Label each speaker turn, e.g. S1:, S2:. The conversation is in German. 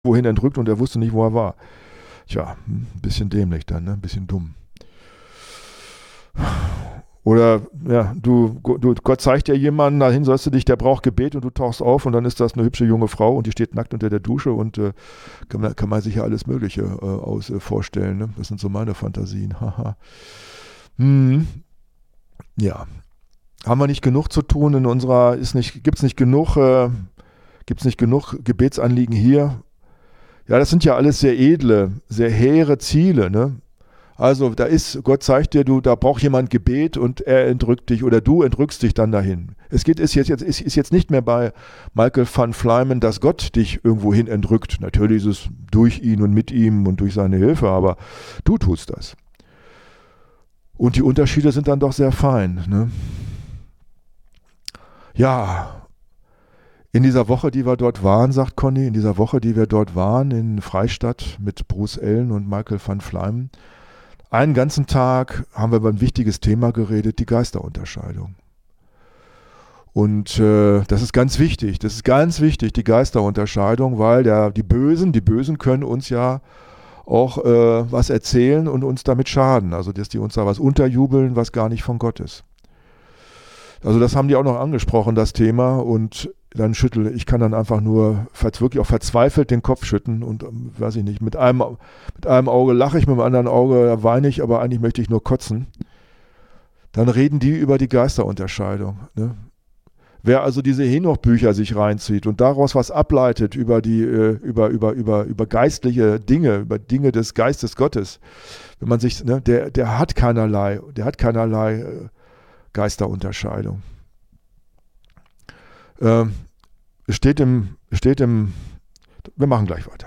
S1: wohin entrückt und er wusste nicht, wo er war. Tja, ein bisschen dämlich dann, ne? Ein bisschen dumm. Oder ja, Gott zeigt dir jemanden, dahin sollst du dich, der braucht Gebet und du tauchst auf und dann ist das eine hübsche junge Frau und die steht nackt unter der Dusche und kann man sich ja alles Mögliche vorstellen. Ne? Das sind so meine Fantasien. Haha. Ja. Haben wir nicht genug zu tun in unserer, gibt's nicht genug Gebetsanliegen hier? Ja, das sind ja alles sehr edle, sehr hehre Ziele, ne? Also Gott zeigt dir, da braucht jemand Gebet und er entrückt dich oder du entrückst dich dann dahin. Ist jetzt nicht mehr bei Michael van Flymen, dass Gott dich irgendwo hin entrückt. Natürlich ist es durch ihn und mit ihm und durch seine Hilfe, aber du tust das. Und die Unterschiede sind dann doch sehr fein, ne? Ja, in dieser Woche, die wir dort waren, sagt Conny, in dieser Woche, die wir dort waren, in Freistadt mit Bruce Ellen und Michael van Flymen, einen ganzen Tag haben wir über ein wichtiges Thema geredet, die Geisterunterscheidung. Und das ist ganz wichtig, die Geisterunterscheidung, weil die Bösen können uns ja auch was erzählen und uns damit schaden. Also, dass die uns da was unterjubeln, was gar nicht von Gott ist. Also das haben die auch noch angesprochen, das Thema, und dann ich kann dann einfach nur wirklich auch verzweifelt den Kopf schütten und weiß ich nicht, mit einem Auge lache ich, mit dem anderen Auge weine ich, aber eigentlich möchte ich nur kotzen. Dann reden die über die Geisterunterscheidung. Ne? Wer also diese Henoch-Bücher sich reinzieht und daraus was ableitet über geistliche Dinge, über Dinge des Geistes Gottes, wenn man sich, ne, der hat keinerlei Geisterunterscheidung. Wir machen gleich weiter.